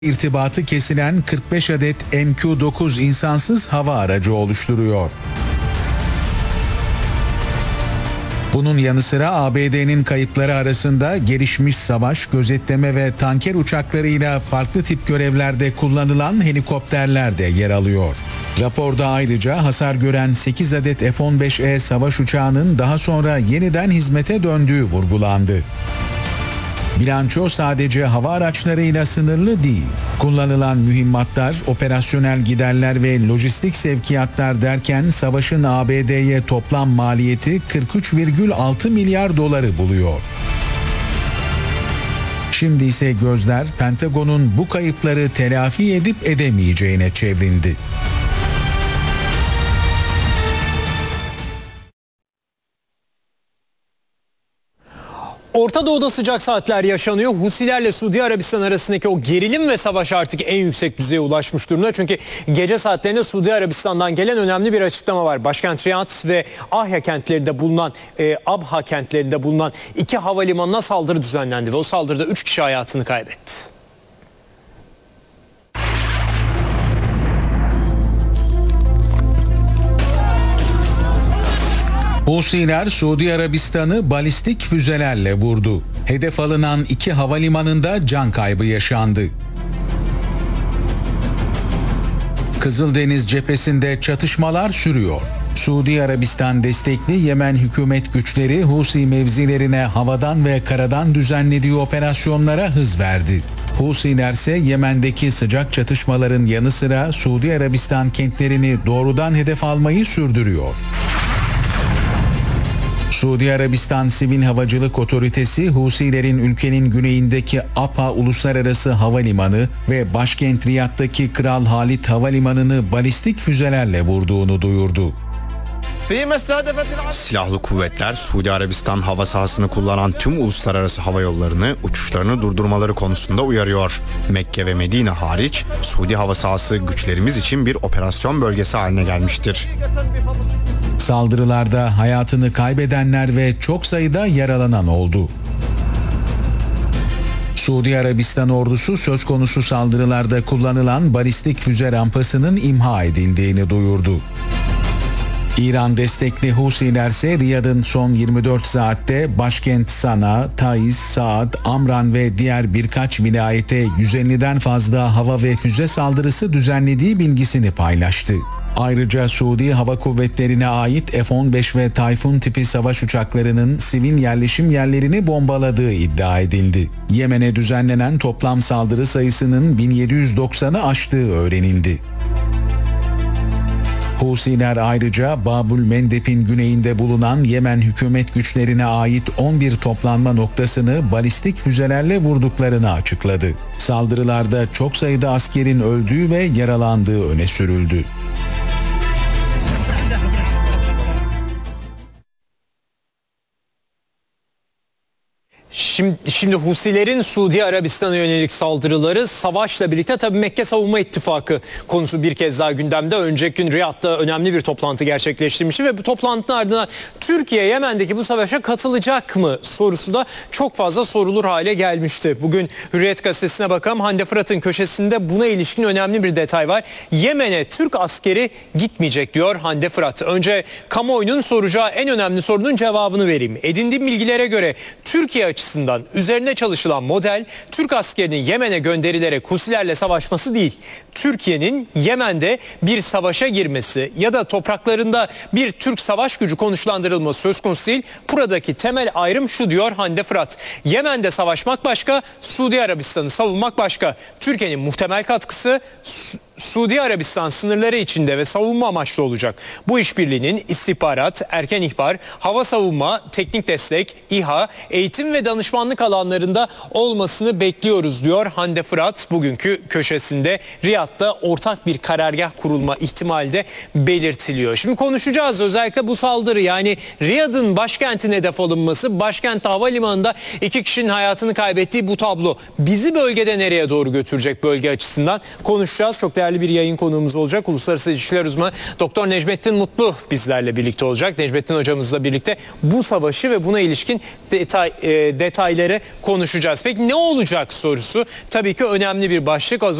irtibatı kesilen 45 adet MQ-9 insansız hava aracı oluşturuyor. Bunun yanı sıra ABD'nin kayıpları arasında gelişmiş savaş, gözetleme ve tanker uçaklarıyla farklı tip görevlerde kullanılan helikopterler de yer alıyor. Raporda ayrıca hasar gören 8 adet F-15E savaş uçağının daha sonra yeniden hizmete döndüğü vurgulandı. Bilanço sadece hava araçlarıyla sınırlı değil. Kullanılan mühimmatlar, operasyonel giderler ve lojistik sevkiyatlar derken savaşın ABD'ye toplam maliyeti 43,6 milyar doları buluyor. Şimdi ise gözler Pentagon'un bu kayıpları telafi edip edemeyeceğine çevrildi. Orta Doğu'da sıcak saatler yaşanıyor. Husilerle Suudi Arabistan arasındaki o gerilim ve savaş artık en yüksek düzeye ulaşmış durumda. Çünkü gece saatlerinde Suudi Arabistan'dan gelen önemli bir açıklama var. Başkent Riyad ve Ahya kentlerinde bulunan, Abha kentlerinde bulunan 2 havalimanına saldırı düzenlendi. Ve o saldırıda 3 kişi hayatını kaybetti. Husiler Suudi Arabistan'ı balistik füzelerle vurdu. Hedef alınan 2 havalimanında can kaybı yaşandı. Kızıldeniz cephesinde çatışmalar sürüyor. Suudi Arabistan destekli Yemen hükümet güçleri Husi mevzilerine havadan ve karadan düzenlediği operasyonlara hız verdi. Husiler ise Yemen'deki sıcak çatışmaların yanı sıra Suudi Arabistan kentlerini doğrudan hedef almayı sürdürüyor. Suudi Arabistan Sivil Havacılık Otoritesi, Husilerin ülkenin güneyindeki Abha Uluslararası Havalimanı ve başkent Riyad'daki Kral Halid Havalimanı'nı balistik füzelerle vurduğunu duyurdu. Silahlı kuvvetler Suudi Arabistan hava sahasını kullanan tüm uluslararası hava yollarını uçuşlarını durdurmaları konusunda uyarıyor. Mekke ve Medine hariç Suudi hava sahası güçlerimiz için bir operasyon bölgesi haline gelmiştir. Saldırılarda hayatını kaybedenler ve çok sayıda yaralanan oldu. Suudi Arabistan ordusu söz konusu saldırılarda kullanılan balistik füze rampasının imha edildiğini duyurdu. İran destekli Husiler ise Riyad'ın son 24 saatte başkent Sana, Taiz, Saad, Amran ve diğer birkaç vilayete 150'den fazla hava ve füze saldırısı düzenlediği bilgisini paylaştı. Ayrıca Suudi Hava Kuvvetleri'ne ait F-15 ve Tayfun tipi savaş uçaklarının sivil yerleşim yerlerini bombaladığı iddia edildi. Yemen'e düzenlenen toplam saldırı sayısının 1790'ı aştığı öğrenildi. Husiler ayrıca Babül Mendeb'in güneyinde bulunan Yemen hükümet güçlerine ait 11 toplanma noktasını balistik füzelerle vurduklarını açıkladı. Saldırılarda çok sayıda askerin öldüğü ve yaralandığı öne sürüldü. Şimdi Husilerin Suudi Arabistan'a yönelik saldırıları savaşla birlikte tabii Mekke Savunma İttifakı konusu bir kez daha gündemde. Önceki gün Riyad'da önemli bir toplantı gerçekleştirmişti ve bu toplantının ardından Türkiye Yemen'deki bu savaşa katılacak mı sorusu da çok fazla sorulur hale gelmişti. Bugün Hürriyet gazetesine bakalım. Hande Fırat'ın köşesinde buna ilişkin önemli bir detay var. Yemen'e Türk askeri gitmeyecek diyor Hande Fırat. Önce kamuoyunun soracağı en önemli sorunun cevabını vereyim. Edindiğim bilgilere göre Türkiye açısından üzerine çalışılan model Türk askerinin Yemen'e gönderilerek Husilerle savaşması değil. Türkiye'nin Yemen'de bir savaşa girmesi ya da topraklarında bir Türk savaş gücü konuşlandırılması söz konusu değil. Buradaki temel ayrım şu diyor Hande Fırat. Yemen'de savaşmak başka, Suudi Arabistan'ı savunmak başka. Türkiye'nin muhtemel katkısı Suudi Arabistan sınırları içinde ve savunma amaçlı olacak. Bu işbirliğinin istihbarat, erken ihbar, hava savunma, teknik destek, İHA, eğitim ve danışmanlık alanlarında olmasını bekliyoruz diyor Hande Fırat bugünkü köşesinde. Riyad'da ortak bir karargah kurulma ihtimali de belirtiliyor. Şimdi konuşacağız özellikle bu saldırı, yani Riyad'ın başkentine hedef alınması, başkent havalimanında 2 kişinin hayatını kaybettiği bu tablo bizi bölgede nereye doğru götürecek bölge açısından konuşacağız. Çok değerli değerli bir yayın konuğumuz olacak. Uluslararası İlişkiler uzmanı Doktor Necmettin Mutlu bizlerle birlikte olacak. Necmettin hocamızla birlikte bu savaşı ve buna ilişkin detayları konuşacağız. Peki ne olacak sorusu tabii ki önemli bir başlık.